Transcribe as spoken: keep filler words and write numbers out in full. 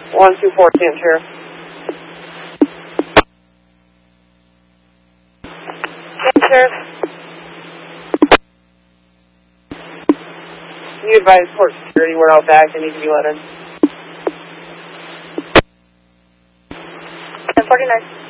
one two four, Camp Sheriff. Camp Sheriff. You advise court security, we're out back and need to be let in. ten forty-nine.